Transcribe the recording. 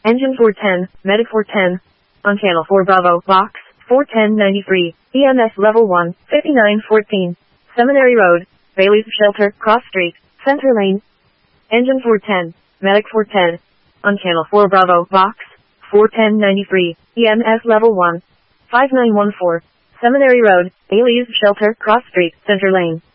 Engine 410, Medic 410. On channel 4 Bravo, box, 41093, EMS level 1, 5914. Seminary Road, Bailey's Shelter, Cross Street, Center Lane. Engine 410, Medic 410. On channel 4 Bravo, box, 41093, EMS level 1, 5914. Seminary Road, Bailey's Shelter, Cross Street, Center Lane.